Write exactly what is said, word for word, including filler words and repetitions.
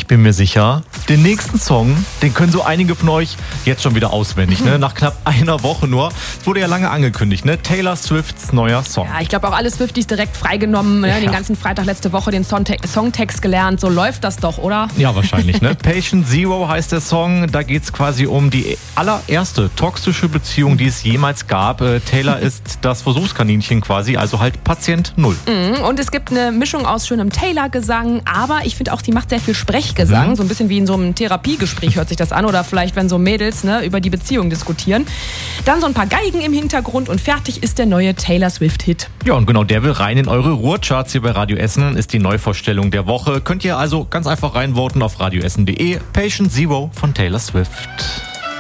ich bin mir sicher, den nächsten Song, den können so einige von euch jetzt schon wieder auswendig. Ne? Nach knapp einer Woche nur. Es wurde ja lange angekündigt, ne? Taylor Swifts neuer Song. Ja, ich glaube auch alle Swifties direkt freigenommen. Ja. Den ganzen Freitag letzte Woche den Songte- Songtext gelernt. So läuft das doch, oder? Ja, wahrscheinlich. Ne? Patient Zero heißt der Song. Da geht es quasi um die allererste toxische Beziehung, die es jemals gab. Äh, Taylor ist das Versuchskaninchen quasi, also halt Patient Null. Mhm. Und es gibt eine Mischung aus schönem Taylor-Gesang, aber ich finde auch, sie macht sehr viel Sprechgesang. Mhm. So ein bisschen wie in so einem Therapiegespräch hört sich das an. Oder vielleicht, wenn so Mädels ne, über die Beziehung diskutieren. Dann so ein paar Geigen im Hintergrund und fertig ist der neue Taylor Swift-Hit. Ja, und genau der will rein in eure Ruhrcharts hier bei Radio Essen. Ist die Neuvorstellung der Woche. Könnt ihr also ganz einfach reinvoten auf radioessen punkt de. Patient Zero von Taylor Swift.